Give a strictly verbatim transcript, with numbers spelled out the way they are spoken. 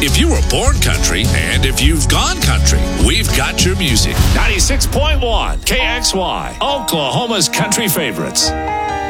If you were born country and if you've gone country, we've got your music. ninety-six point one K X Y, Oklahoma's country favorites.